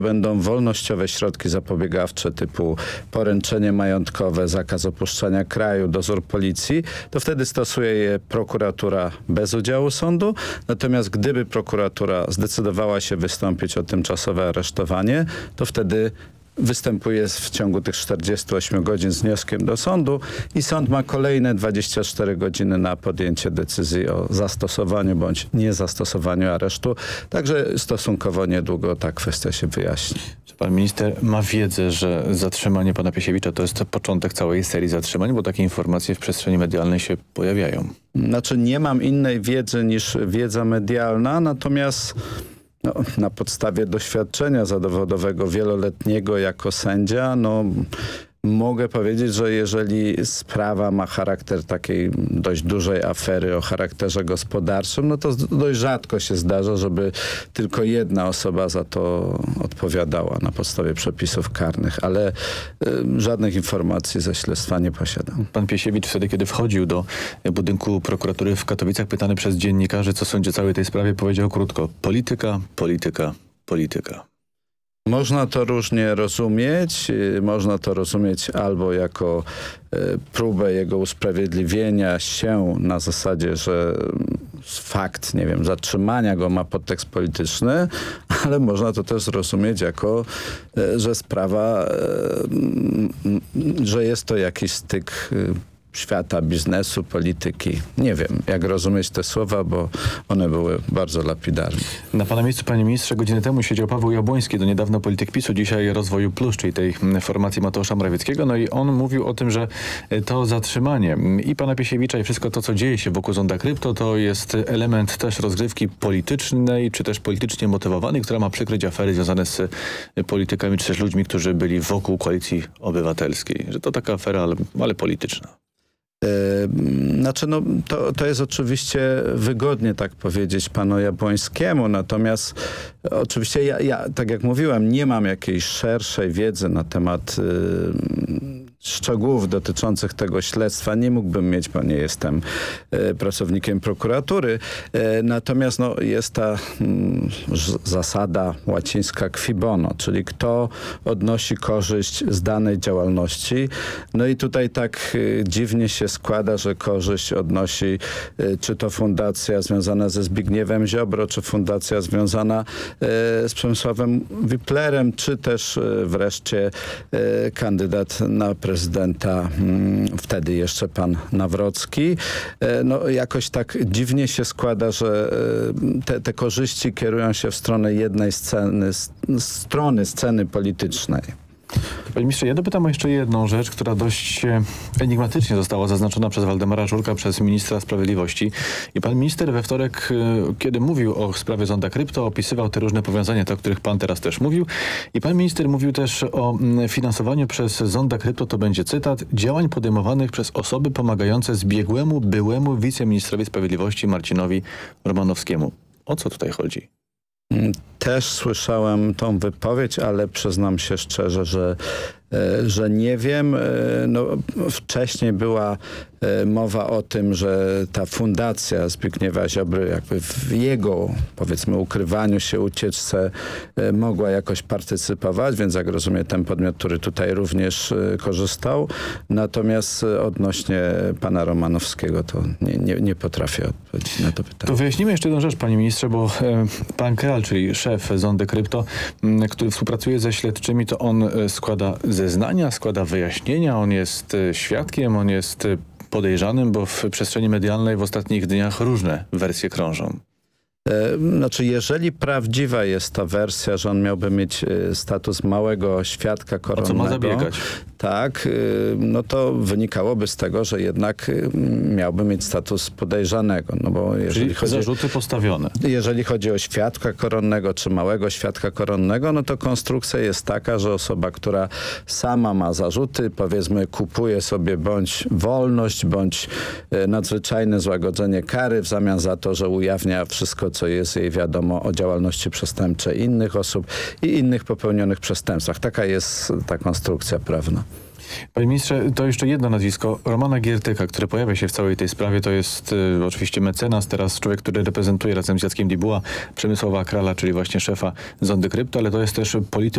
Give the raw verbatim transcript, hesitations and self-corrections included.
będą wolnościowe środki zapobiegawcze typu poręczenie majątkowe, zakaz opuszczania kraju, dozór policji, to wtedy stosuje je prokuratura bez udziału sądu. Natomiast gdyby prokuratura zdecydowała się wystąpić o tymczasowe aresztowanie, to wtedy występuje w ciągu tych czterdziestu ośmiu godzin z wnioskiem do sądu i sąd ma kolejne dwadzieścia cztery godziny na podjęcie decyzji o zastosowaniu bądź niezastosowaniu aresztu. Także stosunkowo niedługo ta kwestia się wyjaśni. Czy pan minister ma wiedzę, że zatrzymanie pana Piesiewicza to jest początek całej serii zatrzymań, bo takie informacje w przestrzeni medialnej się pojawiają? Znaczy nie mam innej wiedzy niż wiedza medialna, natomiast no, na podstawie doświadczenia zawodowego wieloletniego jako sędzia, no mogę powiedzieć, że jeżeli sprawa ma charakter takiej dość dużej afery o charakterze gospodarczym, no to dość rzadko się zdarza, żeby tylko jedna osoba za to odpowiadała na podstawie przepisów karnych, ale y, żadnych informacji ze śledztwa nie posiadam. Pan Piesiewicz wtedy, kiedy wchodził do budynku prokuratury w Katowicach, pytany przez dziennikarzy, co sądzi o całej tej sprawie, powiedział krótko: polityka, polityka, polityka. Można to różnie rozumieć. Można to rozumieć albo jako próbę jego usprawiedliwienia się na zasadzie, że fakt, nie wiem, zatrzymania go ma podtekst polityczny, ale można to też zrozumieć jako, że sprawa, że jest to jakiś styk świata, biznesu, polityki. Nie wiem, jak rozumieć te słowa, bo one były bardzo lapidarne. Na pana miejscu, panie ministrze, godzinę temu siedział Paweł Jabłoński, do niedawna polityk PiSu, dzisiaj Rozwoju Plus, czyli tej formacji Mateusza Morawieckiego. No i on mówił o tym, że to zatrzymanie i pana Piesiewicza i wszystko to, co dzieje się wokół Zonda Krypto, to jest element też rozgrywki politycznej, czy też politycznie motywowanej, która ma przykryć afery związane z politykami, czy też ludźmi, którzy byli wokół Koalicji Obywatelskiej. Że to taka afera, ale, ale polityczna. Znaczy, no, to, to jest oczywiście wygodnie tak powiedzieć panu Jabłońskiemu, natomiast oczywiście ja, ja, tak jak mówiłem, nie mam jakiejś szerszej wiedzy na temat y, szczegółów dotyczących tego śledztwa. Nie mógłbym mieć, bo nie jestem y, pracownikiem prokuratury. Y, natomiast no, jest ta y, zasada łacińska qui bono, czyli kto odnosi korzyść z danej działalności. No i tutaj tak y, dziwnie się składa, że korzyść odnosi y, czy to fundacja związana ze Zbigniewem Ziobro, czy fundacja związana y, z Przemysławem Wiplerem, czy też y, wreszcie y, kandydat na prezydenta, y, wtedy jeszcze pan Nawrocki. Y, no jakoś tak dziwnie się składa, że y, te, te korzyści kierują się w stronę jednej sceny, s, strony sceny politycznej. Panie ministrze, ja dopytam o jeszcze jedną rzecz, która dość enigmatycznie została zaznaczona przez Waldemara Żurka, przez ministra sprawiedliwości. I pan minister we wtorek, kiedy mówił o sprawie Zonda Krypto, opisywał te różne powiązania, te, o których pan teraz też mówił. I pan minister mówił też o finansowaniu przez Zonda Krypto, to będzie cytat, działań podejmowanych przez osoby pomagające zbiegłemu, byłemu wiceministrowi sprawiedliwości Marcinowi Romanowskiemu. O co tutaj chodzi? Też słyszałem tą wypowiedź, ale przyznam się szczerze, że, że nie wiem. No, wcześniej była mowa o tym, że ta fundacja Zbigniewa Ziobry jakby w jego, powiedzmy, ukrywaniu się, ucieczce mogła jakoś partycypować, więc jak rozumiem, ten podmiot, który tutaj również korzystał. Natomiast odnośnie pana Romanowskiego to nie, nie, nie potrafię odpowiedzieć na to pytanie. To wyjaśnimy jeszcze jedną rzecz, panie ministrze, bo e, pan Kral, czyli szef Zondy Krypto, m, który współpracuje ze śledczymi, to on e, składa zeznania, składa wyjaśnienia, on jest e, świadkiem, on jest e, podejrzanym, bo w przestrzeni medialnej w ostatnich dniach różne wersje krążą. Znaczy, jeżeli prawdziwa jest ta wersja, że on miałby mieć status małego świadka koronnego, o co ma zabiegać? Tak, no to wynikałoby z tego, że jednak miałby mieć status podejrzanego. No bo jeżeli Czyli chodzi, zarzuty postawione. Jeżeli chodzi o świadka koronnego, czy małego świadka koronnego, no to konstrukcja jest taka, że osoba, która sama ma zarzuty, powiedzmy kupuje sobie bądź wolność, bądź nadzwyczajne złagodzenie kary w zamian za to, że ujawnia wszystko, co jest jej wiadomo o działalności przestępczej innych osób i innych popełnionych przestępstwach. Taka jest ta konstrukcja prawna. Panie ministrze, to jeszcze jedno nazwisko. Romana Giertycha, który pojawia się w całej tej sprawie, to jest y, oczywiście mecenas, teraz człowiek, który reprezentuje razem z Jackiem Dibuła Przemysława Krala, czyli właśnie szefa Zondy Krypto, ale to jest też polityk